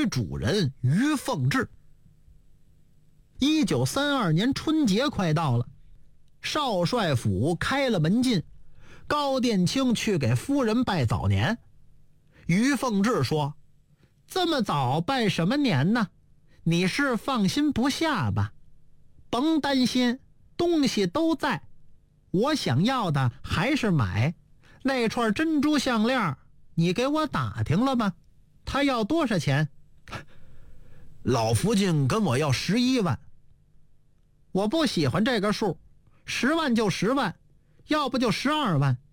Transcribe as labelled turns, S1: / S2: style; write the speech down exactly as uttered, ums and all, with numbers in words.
S1: 女主人于凤至。一九三二年春节快到了，少帅府开了门禁，高殿卿去给夫人拜早年。于凤至说：“这么早拜什么年呢？你是放心不下吧？甭担心，东西都在。我想要的还是买那串珍珠项链，你给我打听了吗？他要多少钱？”老福晋跟我要十一万。我不喜欢这个数，十万就十万，要不就十二万，